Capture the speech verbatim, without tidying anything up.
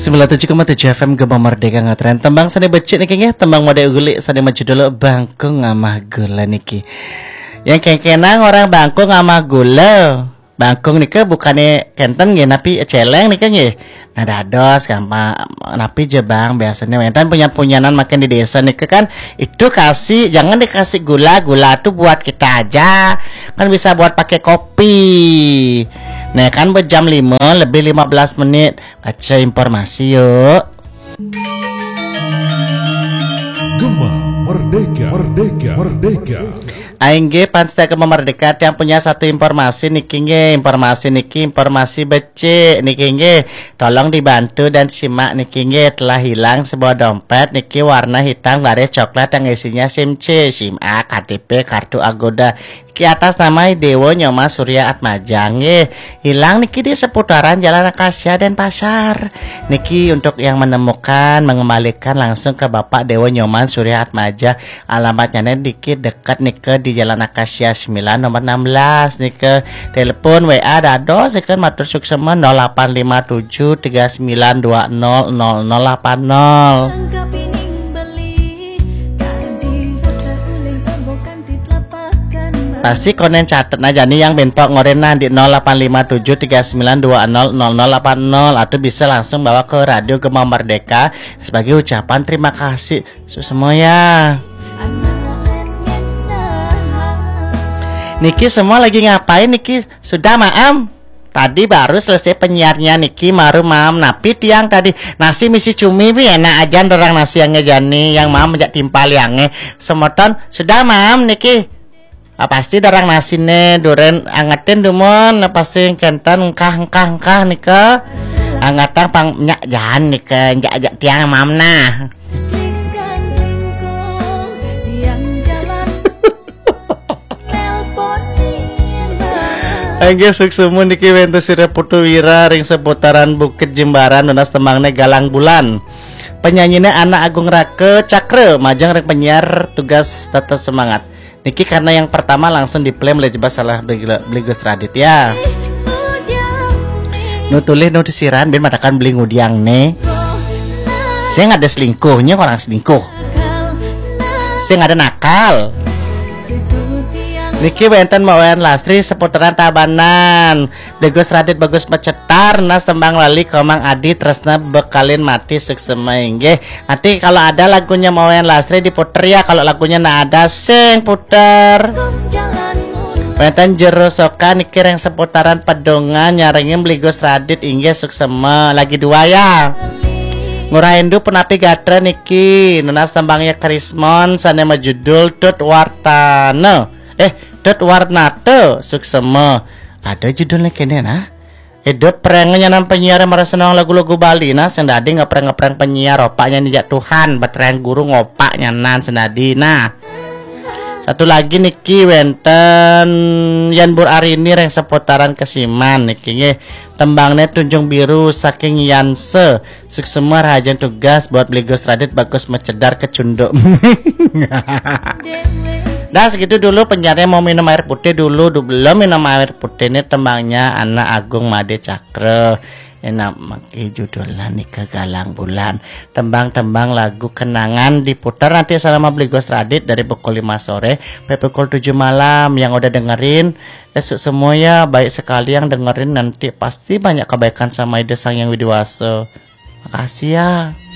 sembilan puluh tujuh koma tujuh F M Gema Merdeka ngetren tembang sane becik niki nggih tembang mode uguli sane maju dulu bangku ngamah gula niki. Yang kekenang orang bangku ngamah gula. Bangkung nika bukannya kenten nggih napi celeng nika nggih. Nah dados sama napi je bang biasanya enten punya punyanan makan di desa nika kan itu kasih jangan dikasih gula gula tuh buat kita aja kan bisa buat pakai kopi. Nah kan berjam lima lebih lima belas menit baca informasi yuk. Gema Merdeka Merdeka Merdeka. Aing ge pansta ke Merdeka yang punya satu informasi niki nge informasi niki informasi becik niki nge tolong dibantu dan simak niki nge telah hilang sebuah dompet niki warna hitam garis coklat yang isinya SIM C, SIM A, K T P, kartu Agoda ki atas nama Dewo Nyoma Surya Atmaja nge hilang niki di seputaran Jalan Akasya dan Pasar niki untuk yang menemukan mengembalikan langsung ke Bapak Dewo Nyoman Surya Atmaja alamatnya dikit dekat nike di Jalan Akasya sembilan nomor enam belas nih ke telepon W A dado sekan matur suksema nol delapan lima tujuh tiga sembilan dua nol nol nol delapan nol. Pasti konen catet aja nih yang bentok ngorena di nol delapan lima tujuh tiga sembilan dua nol nol nol delapan nol atau bisa langsung bawa ke Radio Gema Merdeka sebagai ucapan terima kasih semua ya. Niki semua lagi ngapain Niki? Sudah maam? Tadi baru selesai penyiarnya Niki maru mam napi tiang tadi nasi misi cumi bi enak aja dorang nasi yang ngejani yang mam menjak timpal yang nge semoton sudah mam Niki ah, pasti dorang nasi ne duren angetin dumon pasti kentan engkah engkah engkah Nika angatan pang nyak jahan Nika njak njak tiang mam nah. Angge suksemu niki wentu sire putu wira ring seputaran Bukit Jimbaran nunas tembangne Galang Bulan. Penyanyine anak Agung Rake Cakre majang ring penyiar tugas tetap semangat. Niki karena yang pertama langsung diplay mulai jebas salah beli Gus Radit ya. Nu tulis nu disiran ben madakan beli ngudiang ne. Saya nggak ada selingkuhnya orang selingkuh. Saya nggak ada nakal. Niki benten mawen Lastri seputaran Tabanan Degus Radit bagus mecetar nas tembang lali komang adi tresna bekalin mati suksema inggih. Nanti kalau ada lagunya mawen Lastri diputer ya kalau lagunya nak ada sing puter. Benten jero soka niki yang seputaran Pedongan nyaringin beli Gus Radit inggih suksema lagi dua ya. Nguraindu penapi gatra niki nunas tembangnya Krismon sane majudul Tut Wartane. Eh, Dot Warnate suksema. Ada judulnya kene nah. Eh, Dot perengnya nan penyiar merasa senang lagu-lagu Bali nah sendadi ngepreng ngepreng penyiar opaknya nijak Tuhan baterang guru ngopaknya nan sendadi nah. Satu lagi niki wenten Yan Bur Arini reng seputaran Kesiman niki nge tembangnya Tunjung Biru saking Yanse suksema rajan tugas buat beli Gus Radit bagus mecedar kecunduk. Nah segitu dulu penyiarnya mau minum air putih dulu belum minum air putih ini tembangnya anak Agung Made Cakre enak maki judulnya Nika Galang Bulan tembang-tembang lagu kenangan diputar nanti selama beli Gus Radit dari pukul lima sore sampai pukul tujuh malam yang udah dengerin esok semuanya baik sekali yang dengerin nanti pasti banyak kebaikan sama ide sang yang widiwasa makasih ya.